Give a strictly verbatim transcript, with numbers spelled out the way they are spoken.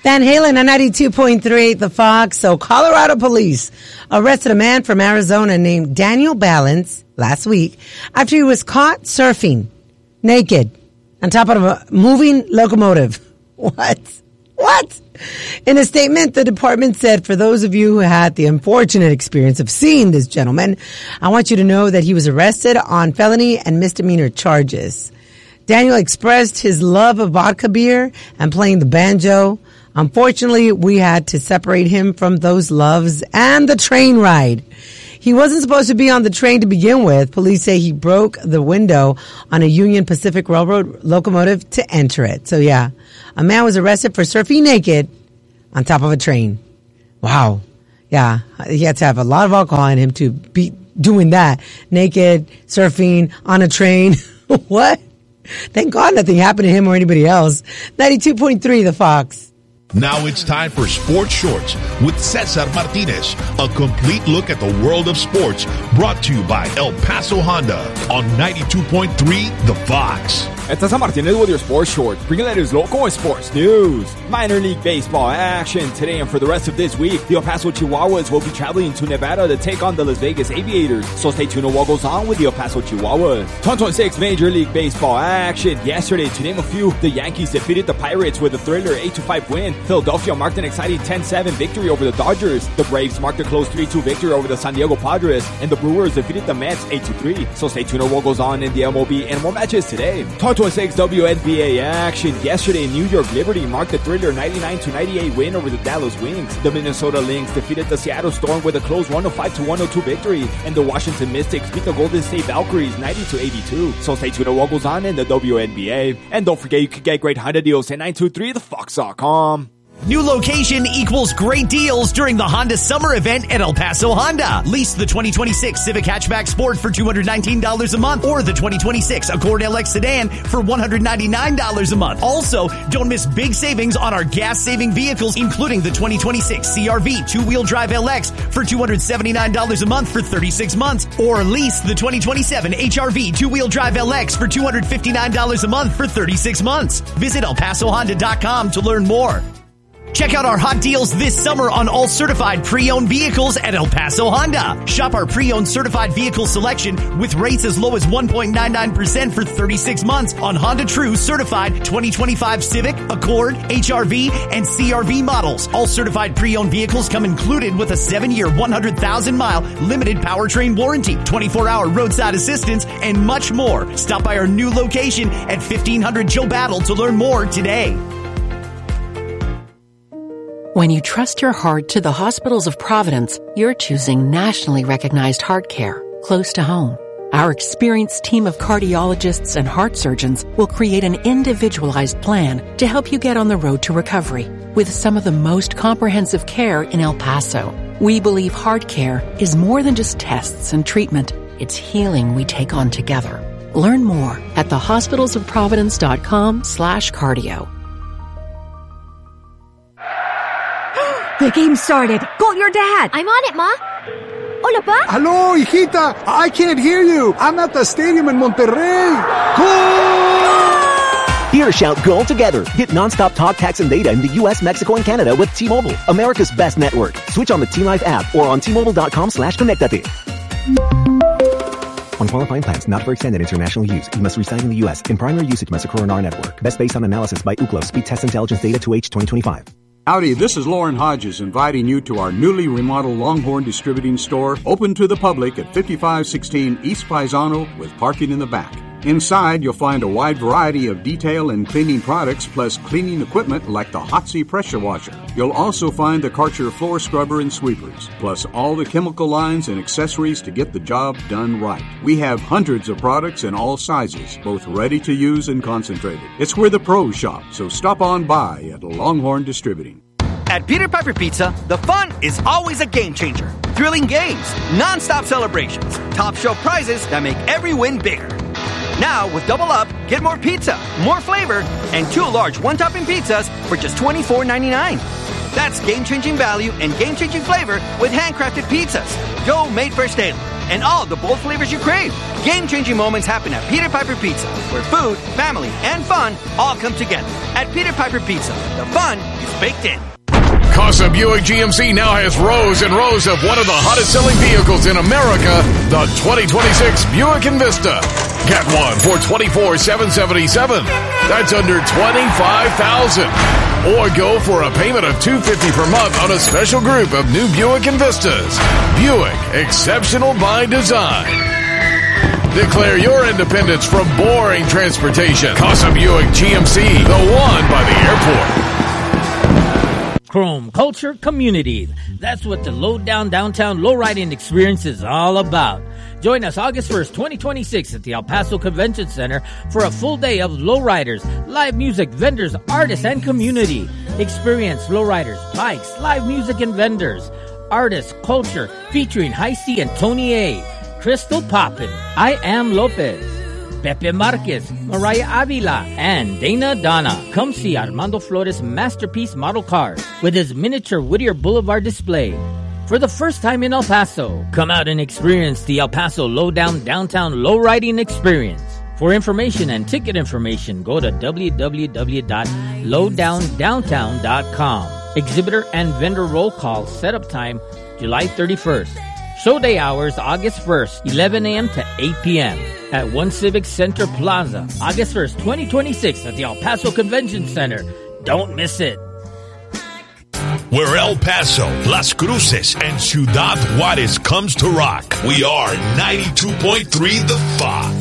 Van Halen on ninety-two point three, The Fox. So Colorado police arrested a man from Arizona named Daniel Balance last week after he was caught surfing naked on top of a moving locomotive. What? What? In a statement, the department said, for those of you who had the unfortunate experience of seeing this gentleman, I want you to know that he was arrested on felony and misdemeanor charges. Daniel expressed his love of vodka beer and playing the banjo. Unfortunately, we had to separate him from those loves and the train ride. He wasn't supposed to be on the train to begin with. Police say he broke the window on a Union Pacific Railroad locomotive to enter it. So yeah, a man was arrested for surfing naked on top of a train. Wow. Yeah, he had to have a lot of alcohol in him to be doing that. Naked, surfing, on a train. What? Thank God nothing happened to him or anybody else. ninety-two point three, The Fox. Now it's time for Sports Shorts with Cesar Martinez. A complete look at the world of sports brought to you by El Paso Honda on ninety-two point three The Fox. It's Cesar Martinez with your Sports Shorts, bringing that is local sports news. Minor League Baseball action today and for the rest of this week. The El Paso Chihuahuas will be traveling to Nevada to take on the Las Vegas Aviators. So stay tuned to what goes on with the El Paso Chihuahuas. twenty twenty-six Major League Baseball action. Yesterday, to name a few, the Yankees defeated the Pirates with a thriller eight to five win. Philadelphia marked an exciting ten seven victory over the Dodgers. The Braves marked a close three two victory over the San Diego Padres. And the Brewers defeated the Mets eight to three. So stay tuned to what goes on in the M L B and more matches today. twenty twenty-six W N B A action. Yesterday, New York Liberty marked a thriller ninety-nine to ninety-eight win over the Dallas Wings. The Minnesota Lynx defeated the Seattle Storm with a close one oh five to one oh two victory. And the Washington Mystics beat the Golden State Valkyries ninety to eighty-two. So stay tuned to what goes on in the W N B A. And don't forget, you can get great Honda deals at nine two three the fox dot com. New location equals great deals during the Honda Summer Event at El Paso Honda. Lease the twenty twenty-six Civic Hatchback Sport for two hundred nineteen dollars a month or the twenty twenty-six Accord L X Sedan for one hundred ninety-nine dollars a month. Also, don't miss big savings on our gas-saving vehicles, including the twenty twenty-six C R V two-wheel drive L X for two hundred seventy-nine dollars a month for thirty-six months, or lease the twenty twenty-seven H R V two-wheel drive L X for two hundred fifty-nine dollars a month for thirty-six months. Visit El Paso Honda dot com to learn more. Check out our hot deals this summer on all certified pre-owned vehicles at El Paso Honda. Shop our pre-owned certified vehicle selection with rates as low as one point nine nine percent for thirty-six months on Honda True certified twenty twenty-five Civic, Accord, H R V, and C R V models. All certified pre-owned vehicles come included with a seven-year, one hundred thousand mile limited powertrain warranty, twenty-four hour roadside assistance, and much more. Stop by our new location at fifteen hundred Joe Battle to learn more today. When you trust your heart to the hospitals of Providence, you're choosing nationally recognized heart care close to home. Our experienced team of cardiologists and heart surgeons will create an individualized plan to help you get on the road to recovery with some of the most comprehensive care in El Paso. We believe heart care is more than just tests and treatment. It's healing we take on together. Learn more at the hospitals of providence dot com slash cardio. The game started. Call your dad. I'm on it, Ma. Hola, Pa. Hello, hijita. I can't hear you. I'm at the stadium in Monterrey. Goal! Here, shout goal together. Get nonstop talk, text, and data in the U S, Mexico, and Canada with T-Mobile, America's best network. Switch on the T-Life app or on T Mobile dot com slash connectate. On qualifying plans, not for extended international use. You must reside in the U S. In primary usage must occur on our network. Best based on analysis by Ookla. Speed Test Intelligence Data to H twenty twenty-five. Howdy, this is Lauren Hodges inviting you to our newly remodeled Longhorn Distributing Store, open to the public at fifty-five sixteen East Paisano with parking in the back. Inside, you'll find a wide variety of detail and cleaning products plus cleaning equipment like the Hotsy pressure washer. You'll also find the Karcher floor scrubber and sweepers, plus all the chemical lines and accessories to get the job done right. We have hundreds of products in all sizes, both ready to use and concentrated. It's where the pros shop, so stop on by at Longhorn Distributing. At Peter Piper Pizza, the fun is always a game changer. Thrilling games, non-stop celebrations, top shelf prizes that make every win bigger. Now, with Double Up, get more pizza, more flavor, and two large one-topping pizzas for just twenty-four ninety-nine. That's game-changing value and game-changing flavor with handcrafted pizzas. Joe made first daily. and all the bold flavors you crave. Game-changing moments happen at Peter Piper Pizza, where food, family, and fun all come together. At Peter Piper Pizza, the fun is baked in. Casa Buick G M C now has rows and rows of one of the hottest selling vehicles in America, the twenty twenty-six Buick Envista. Get one for twenty-four thousand seven hundred seventy-seven dollars. That's under twenty-five thousand dollars. Or go for a payment of two hundred fifty dollars per month on a special group of new Buick Envistas. Buick, exceptional by design. Declare your independence from boring transportation. Casa Buick G M C, the one by the airport. Chrome Culture Community. That's what the Lowdown Downtown Lowriding Experience is all about. Join us August first, twenty twenty-six at the El Paso Convention Center for a full day of lowriders, live music, vendors, artists, and community. Experience lowriders, bikes, live music, and vendors. Artists, culture, featuring High C and Tony A. Crystal Poppin, I Am Lopez, Pepe Marquez, Mariah Avila, and Dana Donna. Come see Armando Flores' masterpiece model cars with his miniature Whittier Boulevard display. For the first time in El Paso, come out and experience the El Paso Lowdown Downtown Lowriding Experience. For information and ticket information, go to w w w dot lowdown downtown dot com. Exhibitor and vendor roll call setup time July thirty-first. Show day hours August first, eleven a.m. to eight p.m. at One Civic Center Plaza, August first, twenty twenty-six at the El Paso Convention Center. Don't miss it. Where El Paso, Las Cruces, and Ciudad Juarez comes to rock, we are ninety-two point three The Fox.